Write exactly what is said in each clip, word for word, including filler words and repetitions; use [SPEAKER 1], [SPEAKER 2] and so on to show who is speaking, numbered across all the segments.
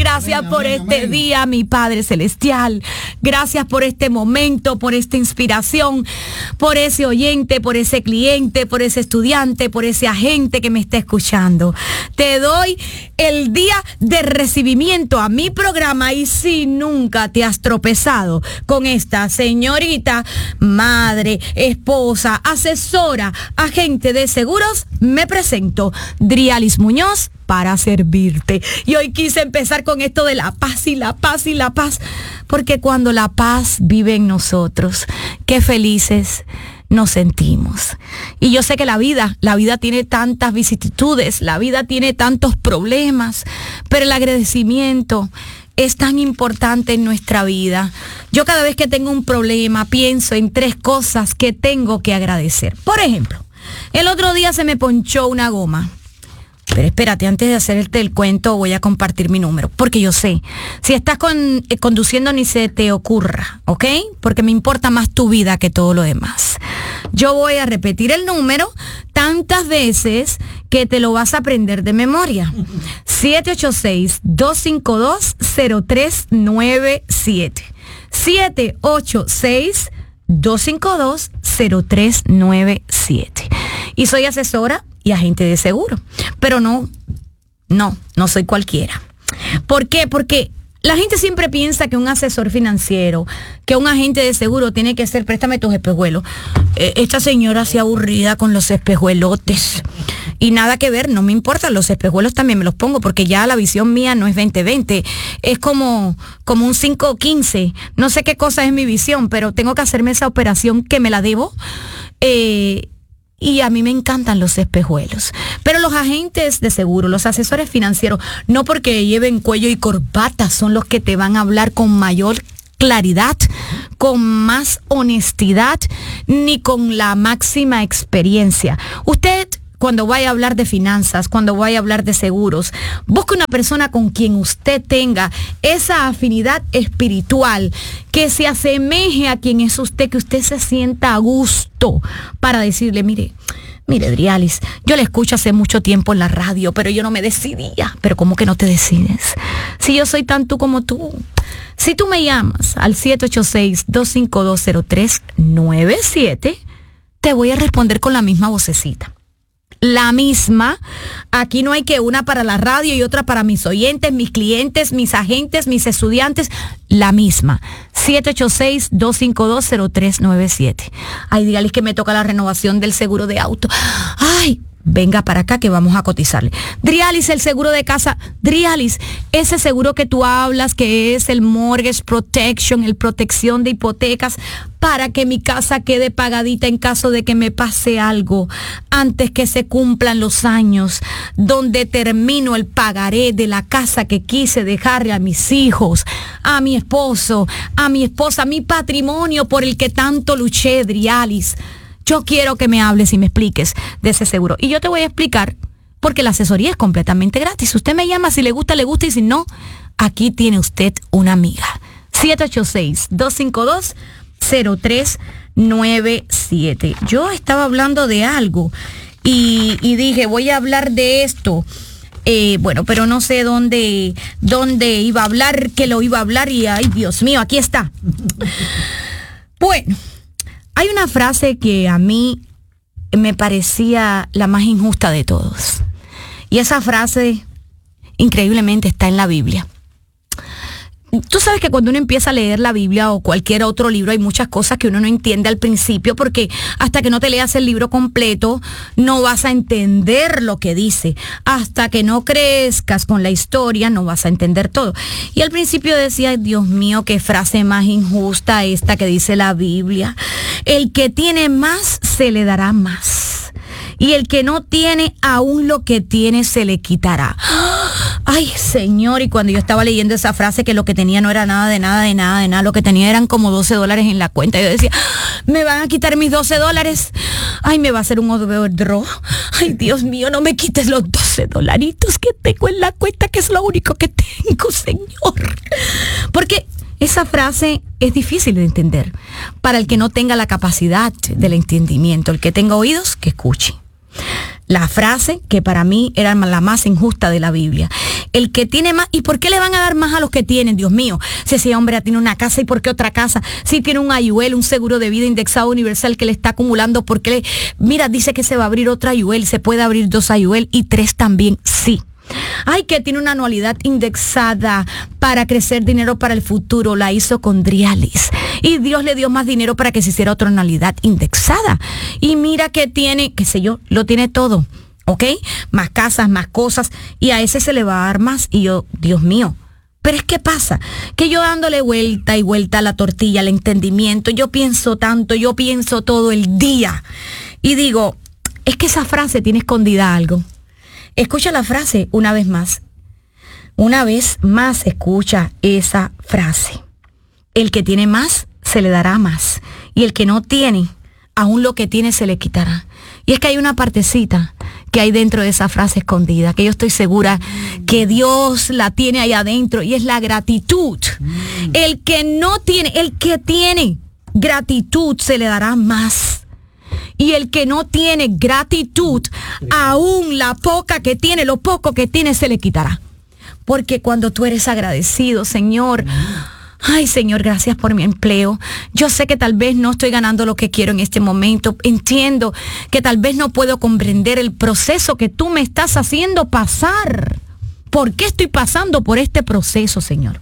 [SPEAKER 1] Gracias amén, por amén, este amén. día, mi Padre Celestial. Gracias por este momento, por esta inspiración, por ese oyente, por ese cliente, por ese estudiante, por ese agente que me está escuchando. Te doy el día de recibimiento a mi programa y si nunca te has tropezado con esta señorita, madre, esposa, asesora, agente de seguros, me presento, Drialis Muñoz, para servirte. Y hoy quise empezar con esto de la paz y la paz y la paz, porque cuando la paz vive en nosotros, qué felices nos sentimos. Y yo sé que la vida, la vida tiene tantas vicisitudes, la vida tiene tantos problemas, pero el agradecimiento es tan importante en nuestra vida. Yo cada vez que tengo un problema pienso en tres cosas que tengo que agradecer. Por ejemplo, el otro día se me ponchó una goma. Pero espérate, antes de hacerte el cuento voy a compartir mi número, porque yo sé, si estás con, eh, conduciendo ni se te ocurra, ¿ok? Porque me importa más tu vida que todo lo demás. Yo voy a repetir el número tantas veces que te lo vas a aprender de memoria. siete ocho seis, dos cinco dos, cero tres nueve siete. siete ocho seis, dos cinco dos, cero tres nueve siete. Y soy asesora y agente de seguro. Pero no, no, no soy cualquiera. ¿Por qué? Porque la gente siempre piensa que un asesor financiero, que un agente de seguro tiene que ser, préstame tus espejuelos. Eh, esta señora se aburrida con los espejuelotes. Y nada que ver, no me importa, los espejuelos también me los pongo, porque ya la visión mía no es veinte veinte, es como, como un cinco quince. No sé qué cosa es mi visión, pero tengo que hacerme esa operación que me la debo. Eh... Y a mí me encantan los espejuelos. Pero los agentes de seguro, los asesores financieros, no porque lleven cuello y corbata, son los que te van a hablar con mayor claridad, con más honestidad, ni con la máxima experiencia. Usted, cuando vaya a hablar de finanzas, cuando vaya a hablar de seguros, busque una persona con quien usted tenga esa afinidad espiritual, que se asemeje a quien es usted, que usted se sienta a gusto para decirle, mire, mire, Drialis, yo le escucho hace mucho tiempo en la radio, pero yo no me decidía. Pero ¿cómo que no te decides? Si yo soy tan tú como tú. Si tú me llamas al siete ocho seis, dos cinco dos, cero tres nueve siete, te voy a responder con la misma vocecita. La misma. Aquí no hay que una para la radio y otra para mis oyentes, mis clientes, mis agentes, mis estudiantes. La misma. siete ocho seis, dos cinco dos, cero tres nueve siete. Ay, dígales que me toca la renovación del seguro de auto. Ay, venga para acá que vamos a cotizarle. Drialis, el seguro de casa. Drialis, ese seguro que tú hablas, que es el Mortgage Protection, el protección de hipotecas, para que mi casa quede pagadita en caso de que me pase algo antes que se cumplan los años, donde termino el pagaré de la casa que quise dejarle a mis hijos, a mi esposo, a mi esposa, a mi patrimonio por el que tanto luché, Drialis. Yo quiero que me hables y me expliques de ese seguro. Y yo te voy a explicar, porque la asesoría es completamente gratis. Usted me llama, si le gusta, le gusta, y si no, aquí tiene usted una amiga. siete ocho seis, dos cinco dos, cero tres nueve siete. Yo estaba hablando de algo y, y dije, voy a hablar de esto. Eh, bueno, pero no sé dónde, dónde iba a hablar, que lo iba a hablar y, ay, Dios mío, aquí está. Bueno. Hay una frase que a mí me parecía la más injusta de todos. Y esa frase, increíblemente, está en la Biblia. Tú sabes que cuando uno empieza a leer la Biblia o cualquier otro libro, hay muchas cosas que uno no entiende al principio, porque hasta que no te leas el libro completo, no vas a entender lo que dice. Hasta que no crezcas con la historia, no vas a entender todo. Y al principio decía, Dios mío, qué frase más injusta esta que dice la Biblia. El que tiene más, se le dará más. Y el que no tiene, aún lo que tiene se le quitará. Ay, Señor, y cuando yo estaba leyendo esa frase, que lo que tenía no era nada, de nada, de nada, de nada, lo que tenía eran como doce dólares en la cuenta, yo decía, ¿me van a quitar mis doce dólares? Ay, me va a hacer un overdraw. Ay, Dios mío, no me quites los doce dolaritos que tengo en la cuenta, que es lo único que tengo, Señor. Porque esa frase es difícil de entender para el que no tenga la capacidad del entendimiento. El que tenga oídos, que escuche. La frase que para mí era la más injusta de la Biblia. El que tiene más, ¿y por qué le van a dar más a los que tienen? Dios mío, si ese hombre tiene una casa, ¿y por qué otra casa? Si tiene un I U L, un seguro de vida indexado universal que le está acumulando, ¿por qué le, mira, dice que se va a abrir otra I U L, se puede abrir dos I U L y tres también, sí. Ay, que tiene una anualidad indexada para crecer dinero para el futuro, la hizo con Drialis. Y Dios le dio más dinero para que se hiciera otra anualidad indexada. Y mira que tiene, qué sé yo, lo tiene todo, ¿ok? Más casas, más cosas, y a ese se le va a dar más. Y yo, Dios mío, pero es que pasa, que yo dándole vuelta y vuelta a la tortilla, al entendimiento, yo pienso tanto, yo pienso todo el día. Y digo, es que esa frase tiene escondida algo. Escucha la frase una vez más. Una vez más escucha esa frase. El que tiene más, se le dará más. Y el que no tiene, aún lo que tiene se le quitará. Y es que hay una partecita que hay dentro de esa frase escondida, que yo estoy segura que Dios la tiene ahí adentro, y es la gratitud. El que no tiene, el que tiene gratitud se le dará más. Y el que no tiene gratitud, aún la poca que tiene, lo poco que tiene se le quitará. Porque cuando tú eres agradecido, Señor, ay Señor, gracias por mi empleo. Yo sé que tal vez no estoy ganando lo que quiero en este momento. Entiendo que tal vez no puedo comprender el proceso que tú me estás haciendo pasar. ¿Por qué estoy pasando por este proceso, Señor?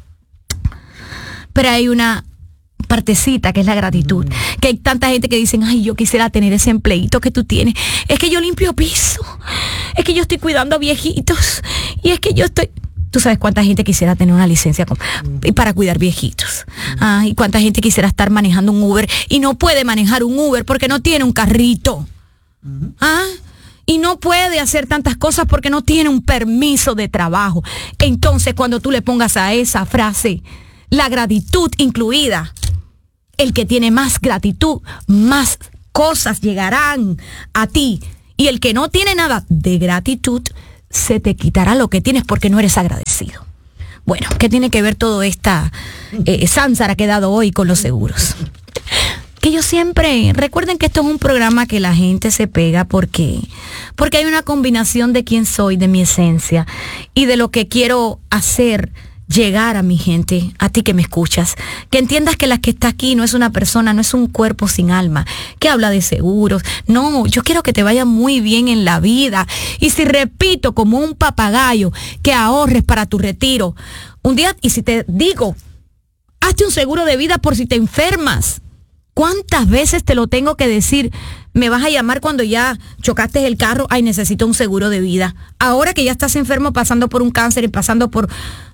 [SPEAKER 1] Pero hay una partecita que es la gratitud, mm. que hay tanta gente que dicen, ay, yo quisiera tener ese empleito que tú tienes, es que yo limpio piso, es que yo estoy cuidando a viejitos, y es que yo estoy, tú sabes cuánta gente quisiera tener una licencia con, mm. para cuidar viejitos, mm. ah, y cuánta gente quisiera estar manejando un Uber y no puede manejar un Uber porque no tiene un carrito, mm. ah, y no puede hacer tantas cosas porque no tiene un permiso de trabajo. Entonces cuando tú le pongas a esa frase la gratitud incluida, el que tiene más gratitud, más cosas llegarán a ti. Y el que no tiene nada de gratitud, se te quitará lo que tienes porque no eres agradecido. Bueno, ¿qué tiene que ver toda esta eh, sánsara que he dado hoy con los seguros? Que yo siempre, recuerden que esto es un programa que la gente se pega porque, porque hay una combinación de quién soy, de mi esencia y de lo que quiero hacer llegar a mi gente, a ti que me escuchas, que entiendas que la que está aquí no es una persona, no es un cuerpo sin alma, que habla de seguros. No, yo quiero que te vaya muy bien en la vida. Y si repito como un papagayo, que ahorres para tu retiro. Un día, y si te digo, hazte un seguro de vida por si te enfermas. ¿Cuántas veces te lo tengo que decir? Me vas a llamar cuando ya chocaste el carro, ay, necesito un seguro de vida. Ahora que ya estás enfermo, pasando por un cáncer y pasando por...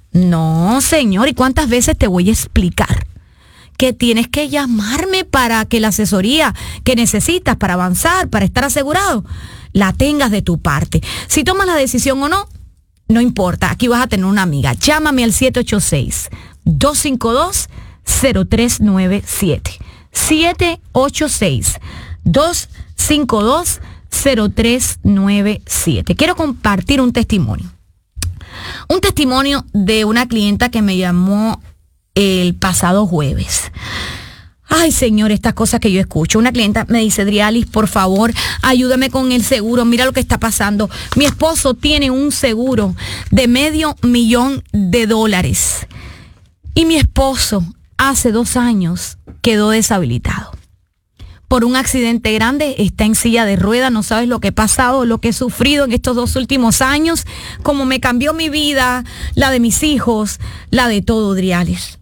[SPEAKER 1] No, Señor, ¿y cuántas veces te voy a explicar que tienes que llamarme para que la asesoría que necesitas para avanzar, para estar asegurado, la tengas de tu parte? Si tomas la decisión o no, no importa, aquí vas a tener una amiga. Llámame al siete ocho seis, dos cinco dos, cero tres nueve siete. siete ocho seis, dos cinco dos, cero tres nueve siete. Quiero compartir un testimonio. Un testimonio de una clienta que me llamó el pasado jueves. Ay, Señor, estas cosas que yo escucho. Una clienta me dice, Drialis, por favor, ayúdame con el seguro. Mira lo que está pasando. Mi esposo tiene un seguro de medio millón de dólares. Y mi esposo hace dos años quedó deshabilitado. Por un accidente grande, está en silla de ruedas, no sabes lo que he pasado, lo que he sufrido en estos dos últimos años, cómo me cambió mi vida, la de mis hijos, la de todo, Drialis.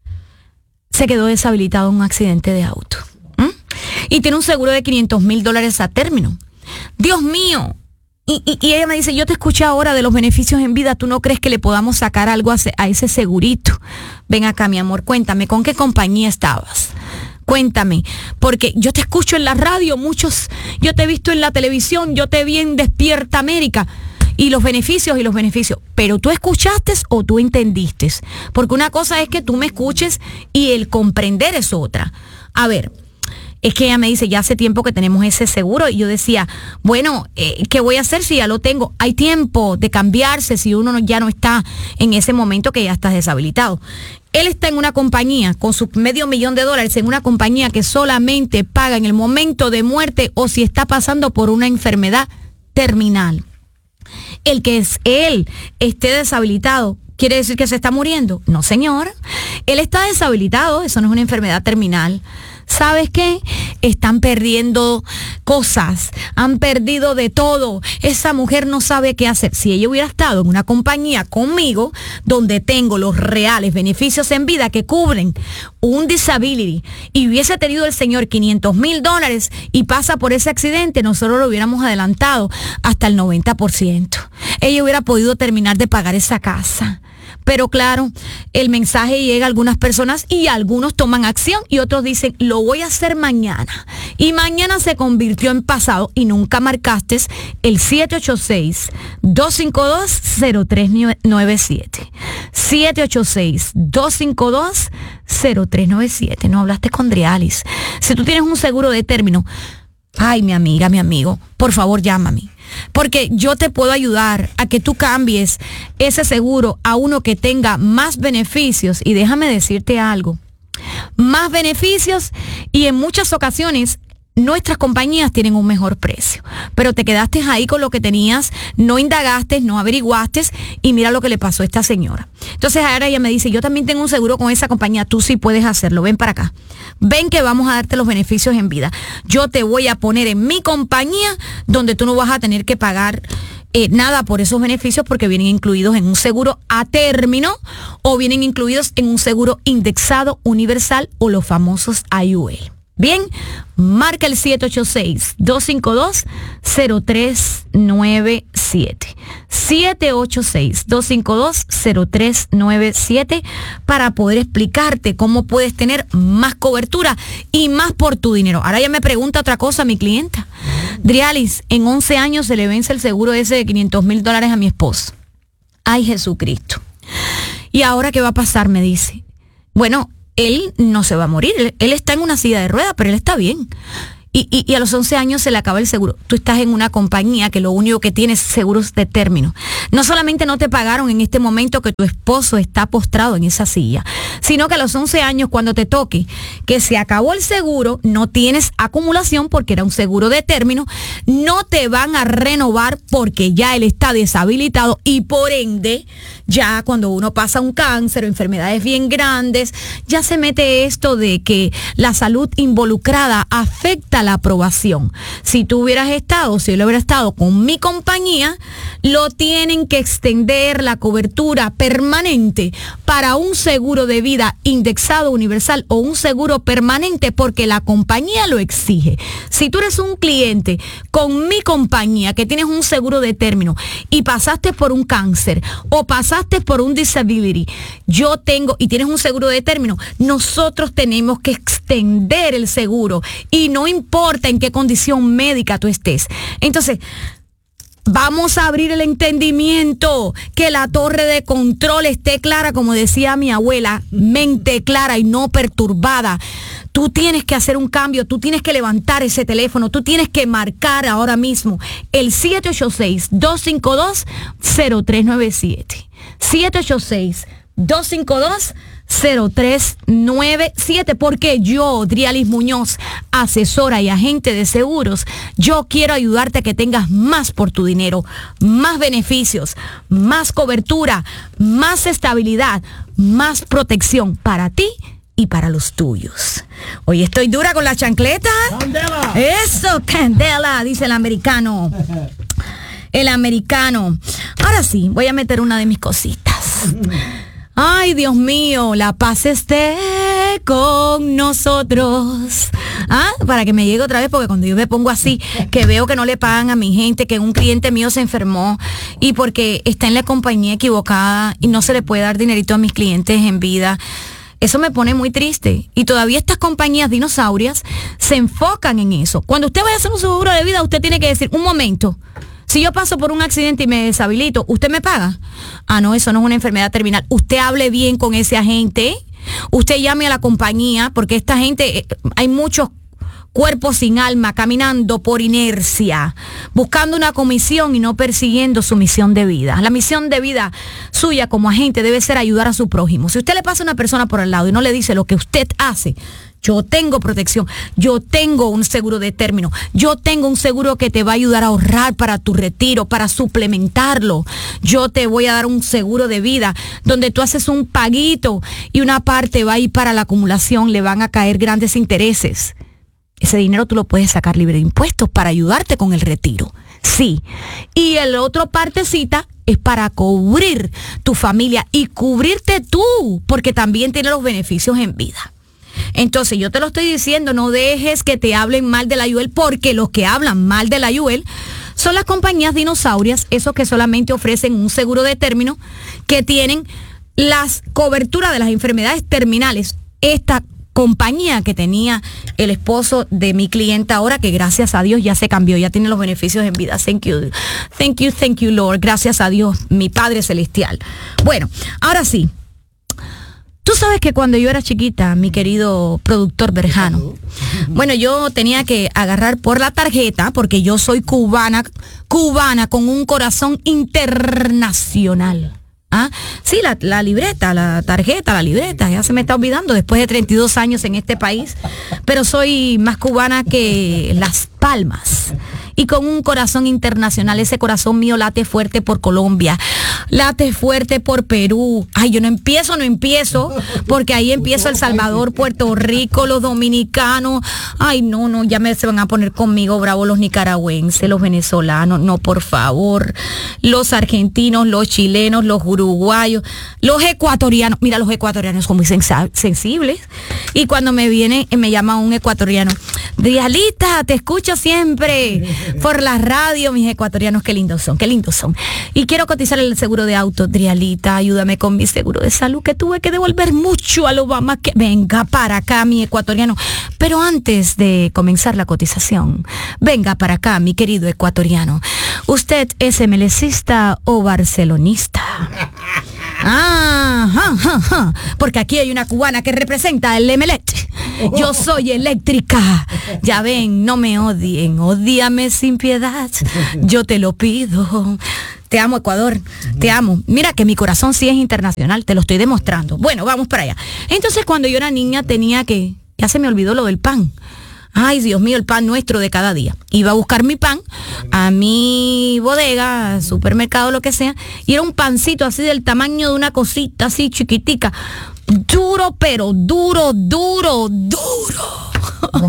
[SPEAKER 1] Se quedó deshabilitado en un accidente de auto. ¿Mm? Y tiene un seguro de quinientos mil dólares a término. Dios mío. Y, y, y ella me dice, yo te escuché ahora de los beneficios en vida, ¿tú no crees que le podamos sacar algo a, a ese segurito? Ven acá, mi amor, cuéntame, ¿con qué compañía estabas? Cuéntame, porque yo te escucho en la radio, muchos, yo te he visto en la televisión, yo te vi en Despierta América, y los beneficios y los beneficios, pero tú escuchaste o tú entendiste, porque una cosa es que tú me escuches y el comprender es otra. A ver, es que ella me dice, ya hace tiempo que tenemos ese seguro, y yo decía, bueno, eh, ¿qué voy a hacer si ya lo tengo? Hay tiempo de cambiarse si uno ya no está en ese momento que ya estás deshabilitado. Él está en una compañía con su medio millón de dólares, en una compañía que solamente paga en el momento de muerte o si está pasando por una enfermedad terminal. El que es él esté deshabilitado, ¿quiere decir que se está muriendo? No, señor. Él está deshabilitado, eso no es una enfermedad terminal. ¿Sabes qué? Están perdiendo cosas, han perdido de todo. Esa mujer no sabe qué hacer. Si ella hubiera estado en una compañía conmigo, donde tengo los reales beneficios en vida que cubren un disability, y hubiese tenido el señor quinientos mil dólares y pasa por ese accidente, nosotros lo hubiéramos adelantado hasta el noventa por ciento. Ella hubiera podido terminar de pagar esa casa. Pero claro, el mensaje llega a algunas personas y algunos toman acción y otros dicen, lo voy a hacer mañana. Y mañana se convirtió en pasado y nunca marcaste el siete ocho seis, dos cinco dos, cero tres nueve siete. siete ocho seis, dos cinco dos, cero tres nueve siete. No hablaste con Drialis. Si tú tienes un seguro de término, ay, mi amiga, mi amigo, por favor llámame. Porque yo te puedo ayudar a que tú cambies ese seguro a uno que tenga más beneficios. Y déjame decirte algo, más beneficios y en muchas ocasiones nuestras compañías tienen un mejor precio. Pero te quedaste ahí con lo que tenías, no indagaste, no averiguaste y mira lo que le pasó a esta señora. Entonces ahora ella me dice, yo también tengo un seguro con esa compañía, tú sí puedes hacerlo, ven para acá. Ven que vamos a darte los beneficios en vida. Yo te voy a poner en mi compañía donde tú no vas a tener que pagar eh, nada por esos beneficios porque vienen incluidos en un seguro a término o vienen incluidos en un seguro indexado universal o los famosos I U L. Bien, marca el siete ocho seis, dos cinco dos, cero tres nueve siete. siete ocho seis, dos cinco dos, cero tres nueve siete para poder explicarte cómo puedes tener más cobertura y más por tu dinero. Ahora ya me pregunta otra cosa mi clienta. Drialis, en once años se le vence el seguro ese de quinientos mil dólares a mi esposo. Ay, Jesucristo. ¿Y ahora qué va a pasar? Me dice. Bueno, él no se va a morir, él, él está en una silla de ruedas, pero él está bien. Y, y, y a los once años se le acaba el seguro. Tú estás en una compañía que lo único que tiene es seguros de término. No solamente no te pagaron en este momento que tu esposo está postrado en esa silla, sino que a los once años, cuando te toque que se acabó el seguro, no tienes acumulación porque era un seguro de término, no te van a renovar porque ya él está deshabilitado y por ende, ya cuando uno pasa un cáncer o enfermedades bien grandes, ya se mete esto de que la salud involucrada afecta la aprobación. Si tú hubieras estado, si él hubiera estado con mi compañía, lo tienen que extender la cobertura permanente para un seguro de vida indexado universal o un seguro permanente porque la compañía lo exige. Si tú eres un cliente con mi compañía que tienes un seguro de término y pasaste por un cáncer o pasaste por un disability, yo tengo y tienes un seguro de término, nosotros tenemos que extender el seguro y no importa en qué condición médica tú estés. Entonces, vamos a abrir el entendimiento, que la torre de control esté clara, como decía mi abuela, mente clara y no perturbada. Tú tienes que hacer un cambio, tú tienes que levantar ese teléfono, tú tienes que marcar ahora mismo el siete ocho seis, dos cinco dos, cero tres nueve siete. siete ocho seis, dos cinco dos, cero tres nueve siete, porque yo, Drialis Muñoz, asesora y agente de seguros, yo quiero ayudarte a que tengas más por tu dinero, más beneficios, más cobertura, más estabilidad, más protección para ti y para los tuyos. Hoy estoy dura con la chancleta. ¡Candela! Eso, candela, dice el americano. El americano. Ahora sí, voy a meter una de mis cositas. Ay, Dios mío, la paz esté con nosotros. Ah, para que me llegue otra vez, porque cuando yo me pongo así, que veo que no le pagan a mi gente, que un cliente mío se enfermó y porque está en la compañía equivocada y no se le puede dar dinerito a mis clientes en vida, eso me pone muy triste. Y todavía estas compañías dinosaurias se enfocan en eso. Cuando usted vaya a hacer un seguro de vida, usted tiene que decir, un momento, si yo paso por un accidente y me deshabilito, ¿usted me paga? Ah, no, eso no es una enfermedad terminal. Usted hable bien con ese agente, usted llame a la compañía, porque esta gente, hay muchos cuerpos sin alma caminando por inercia, buscando una comisión y no persiguiendo su misión de vida. La misión de vida suya como agente debe ser ayudar a su prójimo. Si usted le pasa a una persona por al lado y no le dice lo que usted hace, Yo tengo protección, yo tengo un seguro de término, yo tengo un seguro que te va a ayudar a ahorrar para tu retiro, para suplementarlo. Yo te voy a dar un seguro de vida donde tú haces un paguito y una parte va a ir para la acumulación, le van a caer grandes intereses. Ese dinero tú lo puedes sacar libre de impuestos para ayudarte con el retiro. Sí. Y el otro partecita es para cubrir tu familia y cubrirte tú, porque también tiene los beneficios en vida. Entonces, yo te lo estoy diciendo, no dejes que te hablen mal de la U L, porque los que hablan mal de la U L son las compañías dinosaurias, esos que solamente ofrecen un seguro de término, que tienen las coberturas de las enfermedades terminales. Esta compañía que tenía el esposo de mi clienta ahora, que gracias a Dios ya se cambió, ya tiene los beneficios en vida. Thank you, thank you, thank you, Lord. Gracias a Dios, mi Padre Celestial. Bueno, ahora sí. Tú sabes que cuando yo era chiquita, mi querido productor Berjano, bueno, yo tenía que agarrar por la tarjeta, porque yo soy cubana, cubana con un corazón internacional. ¿Ah? Sí, la, la libreta, la tarjeta, la libreta, ya se me está olvidando después de treinta y dos años en este país, pero soy más cubana que Las Palmas. Y con un corazón internacional, ese corazón mío late fuerte por Colombia, late fuerte por Perú. Ay, yo no empiezo, no empiezo, porque ahí empiezo El Salvador, Puerto Rico, los dominicanos. Ay, no, no, ya me se van a poner conmigo bravos los nicaragüenses, los venezolanos, no, por favor. Los argentinos, los chilenos, los uruguayos, los ecuatorianos. Mira, los ecuatorianos son muy sensa- sensibles. Y cuando me viene, me llama un ecuatoriano, Drialita, te escucho siempre por la radio, mis ecuatorianos, qué lindos son, qué lindos son. Y quiero cotizar el seguro de auto. Drialita, ayúdame con mi seguro de salud, que tuve que devolver mucho al Obama. Que venga para acá, mi ecuatoriano. Pero antes de comenzar la cotización, venga para acá, mi querido ecuatoriano. ¿Usted es emelecista o barcelonista? Ah, ja, ja, ja. Porque aquí hay una cubana que representa el Emelec. Yo soy eléctrica. Ya ven, no me odien, odíame sin piedad. Yo te lo pido. Te amo, Ecuador, te amo. Mira que mi corazón sí es internacional, te lo estoy demostrando. Bueno, vamos para allá. Entonces, cuando yo era niña tenía que, ya se me olvidó lo del pan. Ay, Dios mío, el pan nuestro de cada día. Iba a buscar mi pan a mi bodega, supermercado, lo que sea, y era un pancito así del tamaño de una cosita así chiquitica. Duro, pero duro, duro, duro.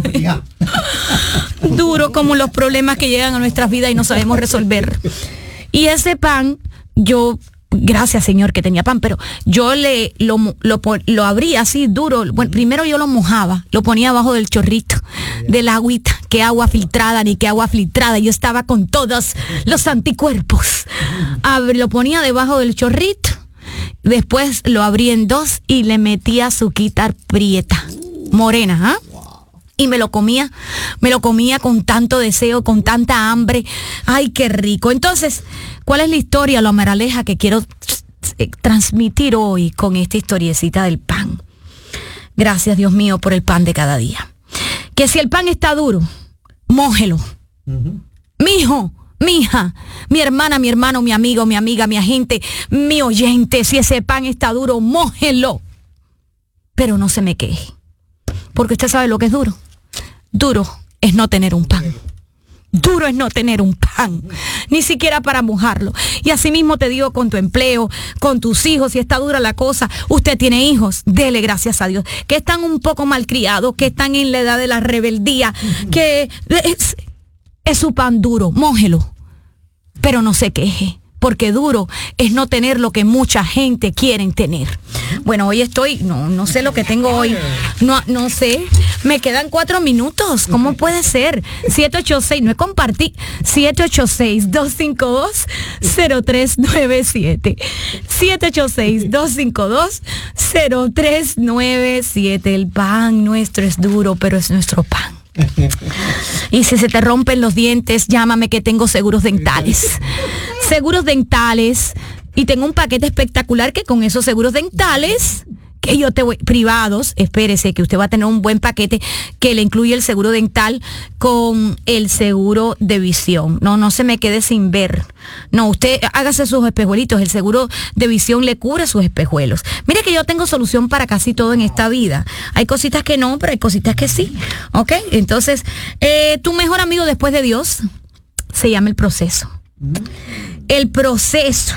[SPEAKER 1] Duro como los problemas que llegan a nuestras vidas y no sabemos resolver. Y ese pan, yo, gracias Señor que tenía pan, pero yo le lo, lo, lo abría así duro. Bueno, primero yo lo mojaba, lo ponía abajo del chorrito, del agüita, que agua filtrada, ni que agua filtrada. Yo estaba con todos los anticuerpos. Ab- lo ponía debajo del chorrito, después lo abrí en dos y le metía azuquita prieta, morena, ¿ah? ¿eh? Y me lo comía, me lo comía con tanto deseo, con tanta hambre. Ay, qué rico. Entonces, ¿cuál es la historia, la moraleja que quiero transmitir hoy con esta historiecita del pan? Gracias, Dios mío, por el pan de cada día. Que si el pan está duro, mójelo. Uh-huh. Mijo, mija, mi hermana, mi hermano, mi amigo, mi amiga, mi agente, mi oyente, si ese pan está duro, mójelo. Pero no se me queje. Porque usted sabe lo que es duro. Duro es no tener un pan. Duro es no tener un pan, ni siquiera para mojarlo. Y así mismo te digo con tu empleo, con tus hijos, si está dura la cosa, usted tiene hijos, dele gracias a Dios, que están un poco malcriados, que están en la edad de la rebeldía, que es, es su pan duro, mójelo, pero no se queje. Porque duro es no tener lo que mucha gente quiere tener. Bueno, hoy estoy, no, no sé lo que tengo hoy, no, no sé, me quedan cuatro minutos, ¿cómo puede ser? siete ocho seis, no he compartido, siete ocho seis, dos cinco dos, cero tres nueve siete, siete ocho seis, dos cinco dos, cero tres nueve siete, el pan nuestro es duro, pero es nuestro pan. Y si se te rompen los dientes, llámame que tengo seguros dentales. Seguros dentales. Y tengo un paquete espectacular que con esos seguros dentales que yo te voy, privados, espérese que usted va a tener un buen paquete que le incluye el seguro dental con el seguro de visión. No, no se me quede sin ver. No, usted hágase sus espejuelitos, el seguro de visión le cubre sus espejuelos. Mire que yo tengo solución para casi todo en esta vida. Hay cositas que no, pero hay cositas que sí. ¿Ok? Entonces, eh, tu mejor amigo después de Dios se llama el proceso. El proceso.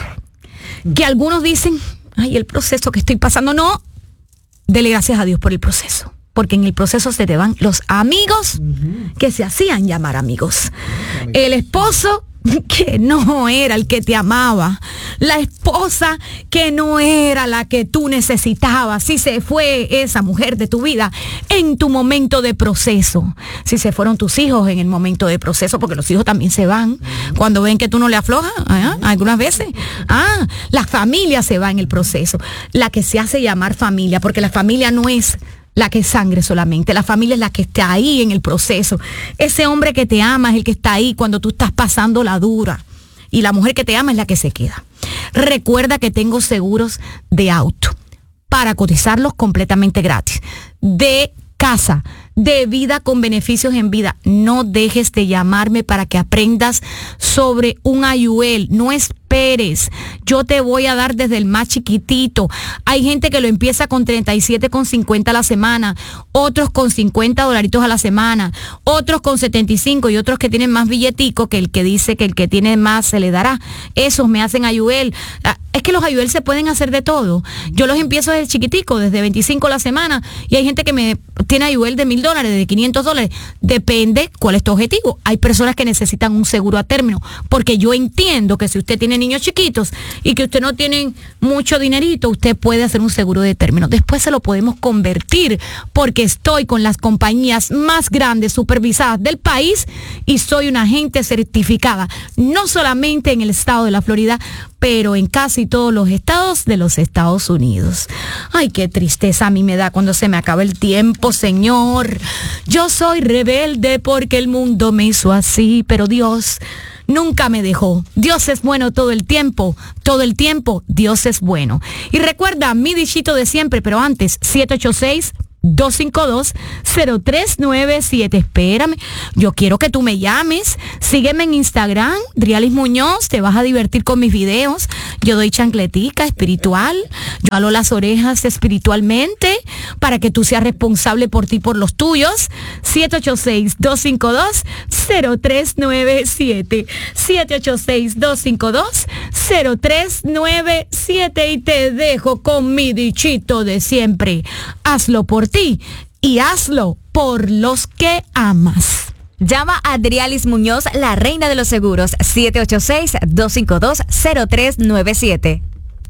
[SPEAKER 1] Que algunos dicen, ay, el proceso que estoy pasando. No, dele gracias a Dios por el proceso. Porque en el proceso se te van los amigos que se hacían llamar amigos. El esposo que no era el que te amaba, la esposa que no era la que tú necesitabas, si se fue esa mujer de tu vida en tu momento de proceso, si se fueron tus hijos en el momento de proceso, porque los hijos también se van cuando ven que tú no le aflojas, ¿eh? Algunas veces, ah, la familia se va en el proceso, la que se hace llamar familia, porque la familia no es la que es sangre solamente, la familia es la que está ahí en el proceso. Ese hombre que te ama es el que está ahí cuando tú estás pasando la dura, y la mujer que te ama es la que se queda. Recuerda que tengo seguros de auto para cotizarlos completamente gratis, de casa, de vida con beneficios en vida. No dejes de llamarme para que aprendas sobre un I U L. No esperes. Yo te voy a dar desde el más chiquitito. Hay gente que lo empieza con treinta y siete con cincuenta a la semana, otros con cincuenta dolaritos a la semana, otros con setenta y cinco y otros que tienen más billetico que el que dice que el que tiene más se le dará. Esos me hacen I U L. Es que los I U L se pueden hacer de todo. Yo los empiezo desde chiquitico, desde veinticinco a la semana, y hay gente que me tiene I U L de mil dólares, de quinientos dólares. Depende cuál es tu objetivo. Hay personas que necesitan un seguro a término, porque yo entiendo que si usted tiene niños chiquitos y que usted no tiene mucho dinerito, usted puede hacer un seguro de término. Después se lo podemos convertir, porque estoy con las compañías más grandes supervisadas del país y soy una agente certificada, no solamente en el estado de la Florida, pero en casi todos los estados de los Estados Unidos. Ay, qué tristeza a mí me da cuando se me acaba el tiempo, Señor. Yo soy rebelde porque el mundo me hizo así, pero Dios nunca me dejó. Dios es bueno todo el tiempo, todo el tiempo Dios es bueno. Y recuerda mi dichito de siempre, pero antes, siete ocho seis, dos cinco dos, cero tres nueve siete. Espérame, yo quiero que tú me llames. Sígueme en Instagram, Drialis Muñoz. Te vas a divertir con mis videos. Yo doy chancletica espiritual. Yo jalo las orejas espiritualmente para que tú seas responsable por ti y por los tuyos. siete ocho seis, dos cinco dos, cero tres nueve siete. siete ocho seis, dos cinco dos, cero tres nueve siete. Y te dejo con mi dichito de siempre. Hazlo por ti y hazlo por los que amas.
[SPEAKER 2] Llama a Drialis Muñoz, la reina de los seguros, siete ocho seis, dos cinco dos, cero tres nueve siete.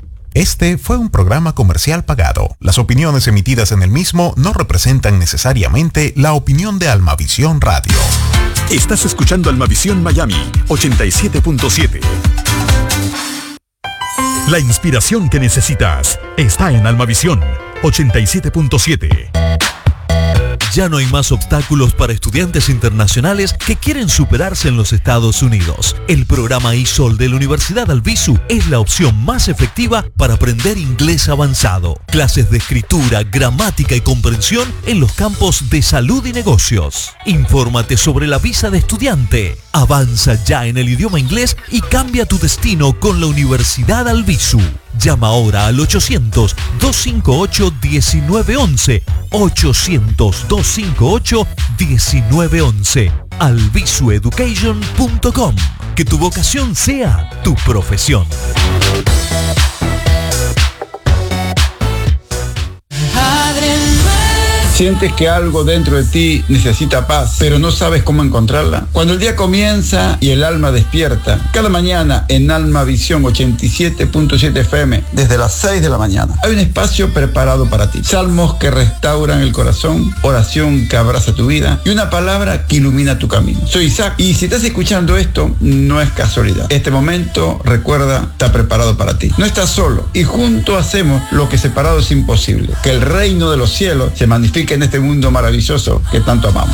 [SPEAKER 3] Este fue un programa comercial pagado. Las opiniones emitidas en el mismo no representan necesariamente la opinión de Almavisión Radio.
[SPEAKER 4] Estás escuchando Almavisión Miami ochenta y siete punto siete. La inspiración que necesitas está en Almavisión ochenta y siete punto siete.
[SPEAKER 5] Ya no hay más obstáculos para estudiantes internacionales que quieren superarse en los Estados Unidos. El programa I S O L de la Universidad Albizu es la opción más efectiva para aprender inglés avanzado. Clases de escritura, gramática y comprensión en los campos de salud y negocios. Infórmate sobre la visa de estudiante. Avanza ya en el idioma inglés y cambia tu destino con la Universidad Albizu. Llama ahora al ochocientos, dos cinco ocho, diecinueve once. ochocientos, dos cinco ocho, diecinueve once. albizu education punto com. Que tu vocación sea tu profesión.
[SPEAKER 6] Sientes que algo dentro de ti necesita paz, pero no sabes cómo encontrarla. Cuando el día comienza y el alma despierta, cada mañana en Almavisión ochenta y siete punto siete F M, desde las seis de la mañana, hay un espacio preparado para ti. Salmos que restauran el corazón, oración que abraza tu vida y una palabra que ilumina tu camino. Soy Isaac y si estás escuchando esto, no es casualidad. Este momento, recuerda, está preparado para ti. No estás solo y juntos hacemos lo que separado es imposible. Que el reino de los cielos se manifique en este mundo maravilloso que tanto amamos.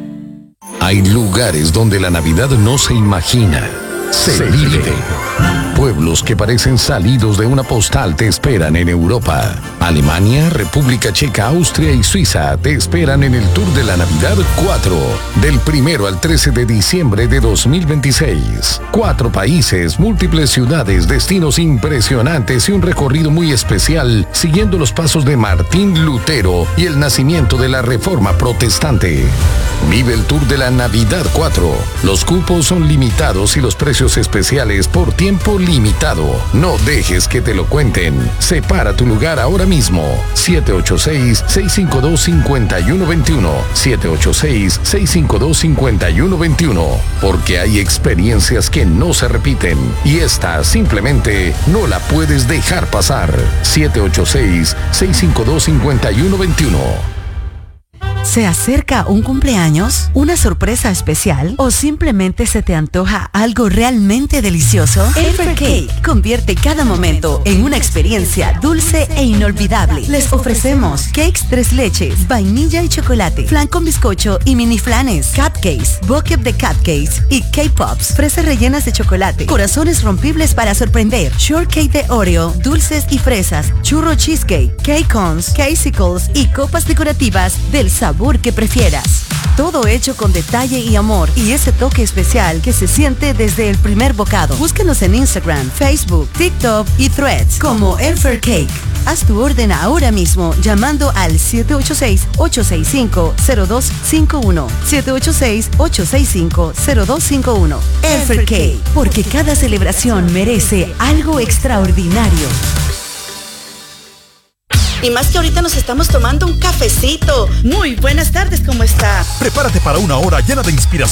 [SPEAKER 7] Hay lugares donde la Navidad no se imagina, se, se vive. vive. pueblos que parecen salidos de una postal te esperan en Europa. Alemania, República Checa, Austria y Suiza te esperan en el Tour de la Navidad cuatro, del primero al trece de diciembre de dos mil veintiséis. Cuatro países, múltiples ciudades, destinos impresionantes y un recorrido muy especial siguiendo los pasos de Martín Lutero y el nacimiento de la Reforma Protestante. Vive el Tour de la Navidad cuatro. Los cupos son limitados y los precios especiales por tiempo limitado. No dejes que te lo cuenten. Separa tu lugar ahora mismo. siete ocho seis, seis cinco dos, cinco uno dos uno. siete ocho seis, seis cinco dos, cinco uno dos uno. Porque hay experiencias que no se repiten y esta simplemente no la puedes dejar pasar. siete ocho seis, seis cinco dos, cinco uno dos uno.
[SPEAKER 8] ¿Se acerca un cumpleaños, una sorpresa especial o simplemente se te antoja algo realmente delicioso? Elfer Cake convierte cada momento en una experiencia dulce e inolvidable. Les ofrecemos cakes tres leches, vainilla y chocolate, flan con bizcocho y mini flanes, cupcakes, bucket de cupcakes y K-Pops, fresas rellenas de chocolate, corazones rompibles para sorprender, shortcake de Oreo, dulces y fresas, churro cheesecake, cake cones, casicles y copas decorativas del sabor que prefieras. Todo hecho con detalle y amor y ese toque especial que se siente desde el primer bocado. Búscanos en Instagram, Facebook, TikTok y Threads como Elfer Cake. Haz tu orden ahora mismo llamando al siete ocho seis, ocho seis cinco, cero dos cinco uno. siete ocho seis, ocho seis cinco, cero dos cinco uno. Elfer Cake, porque cada celebración merece algo extraordinario.
[SPEAKER 9] Y más que ahorita nos estamos tomando un cafecito. Muy buenas tardes, ¿cómo está?
[SPEAKER 4] Prepárate para una hora llena de inspiración